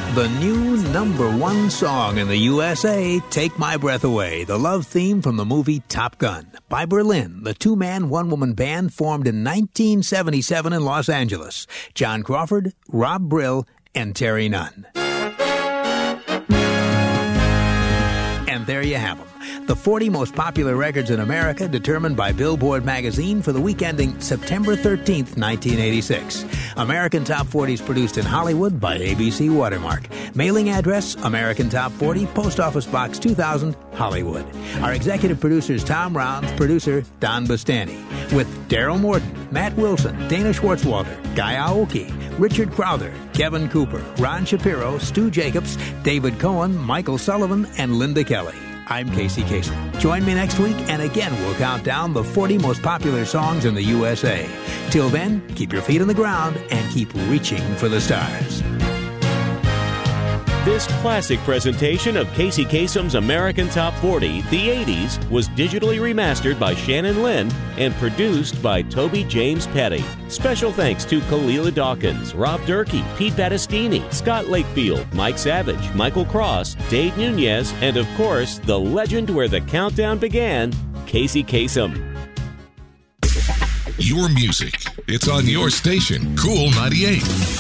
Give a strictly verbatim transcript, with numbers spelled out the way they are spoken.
The new number one song in the U S A, Take My Breath Away, the love theme from the movie Top Gun. By Berlin, the two-man, one-woman band formed in nineteen seventy-seven in Los Angeles. John Crawford, Rob Brill, and Terry Nunn. And there you have them. The forty most popular records in America determined by Billboard magazine for the week ending September thirteenth, nineteen eighty-six. American Top forty is produced in Hollywood by A B C Watermark. Mailing address, American Top forty, Post Office Box two thousand, Hollywood. Our executive producer is Tom Rounds, producer Don Bustani. With Daryl Morton, Matt Wilson, Dana Schwartzwalder, Guy Aoki, Richard Crowther, Kevin Cooper, Ron Shapiro, Stu Jacobs, David Cohen, Michael Sullivan, and Linda Kelly. I'm Casey Kasem. Join me next week, and again we'll count down the forty most popular songs in the U S A. Till then, keep your feet on the ground and keep reaching for the stars. This classic presentation of Casey Kasem's American Top forty, the eighties, was digitally remastered by Shannon Lynn and produced by Toby James Petty. Special thanks to Kalila Dawkins, Rob Durkee, Pete Battistini, Scott Lakefield, Mike Savage, Michael Cross, Dave Nunez, and of course, the legend where the countdown began, Casey Kasem. Your music. It's on your station, Cool ninety-eight.